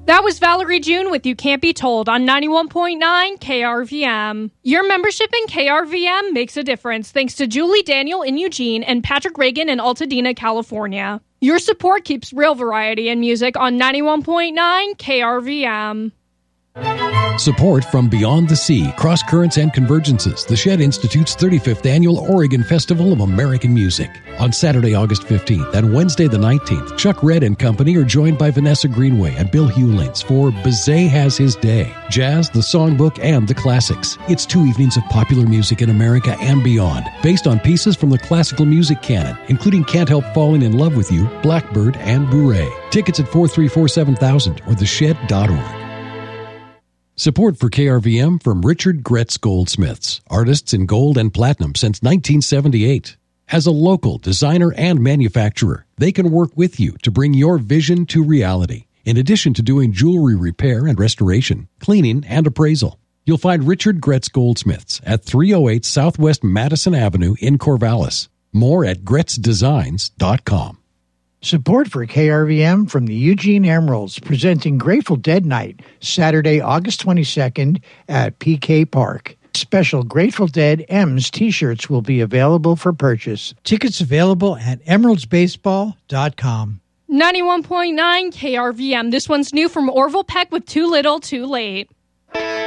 That was Valerie June with You Can't Be Told on 91.9 KRVM. Your membership in KRVM makes a difference thanks to Julie Daniel in Eugene and Patrick Reagan in Altadena, California. Your support keeps real variety in music on 91.9 KRVM. Support from Beyond the Sea, Cross Currents and Convergences, the Shed Institute's 35th Annual Oregon Festival of American Music. On Saturday, August 15th and Wednesday the 19th, Chuck Red and Company are joined by Vanessa Greenway and Bill Hewlings for Bizet Has His Day, Jazz, the Songbook, and the Classics. It's 2 evenings of popular music in America and beyond, based on pieces from the classical music canon, including Can't Help Falling in Love with You, Blackbird, and Bourrée. Tickets at 434-7000 or theshed.org. Support for KRVM from Richard Gretz Goldsmiths, artists in gold and platinum since 1978. As a local designer and manufacturer, they can work with you to bring your vision to reality, in addition to doing jewelry repair and restoration, cleaning, and appraisal. You'll find Richard Gretz Goldsmiths at 308 Southwest Madison Avenue in Corvallis. More at gretzdesigns.com. Support for KRVM from the Eugene Emeralds, presenting Grateful Dead Night, Saturday, August 22nd at PK Park. Special Grateful Dead M's t-shirts will be available for purchase. Tickets available at emeraldsbaseball.com. 91.9 KRVM. This one's new from Orville Peck with Too Little, Too Late.